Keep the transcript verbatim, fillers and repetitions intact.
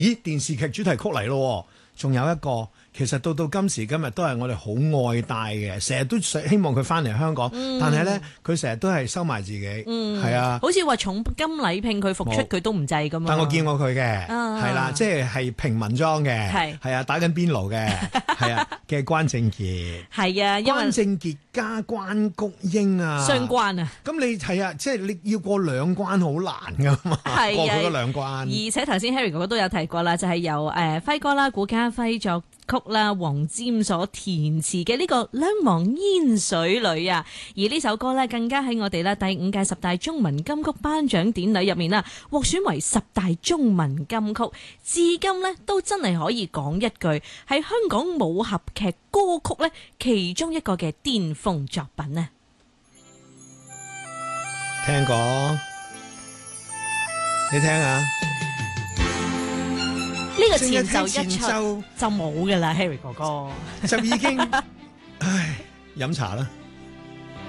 咦，電視劇主題曲嚟咯，仲有一個。其實到到今時今日都係我哋好愛戴嘅，成日都希望佢翻嚟香港，嗯、但係咧佢成日都係收埋自己，係、嗯、啊， 好似話重金禮聘佢復出，佢都唔制噶嘛。 但我見過佢嘅，係、啊、啦，即係係平民裝嘅，係係啊，打緊邊爐嘅，係啊嘅關正傑，係啊，關正傑加關菊英啊， 雙關啊， 咁你係啊，即係你要過兩關好難噶嘛，過佢嗰兩關。 而且頭先 Harry 哥哥都有提過啦，就係、是、由誒輝哥啦、顧嘉輝作曲啦，黃霑所填詞嘅呢個《兩忘煙水裏》啊，而呢首歌呢，更加喺我哋咧第五屆十大中文金曲頒獎典禮入面啦，獲選為十大中文金曲，至今呢，都真係可以講一句係香港武俠劇歌曲呢其中一個嘅巔峰作品啊！ 聽過，你聽下。 呢、這個前奏一出就冇噶啦 ，Harry 哥哥就已經唉飲茶啦。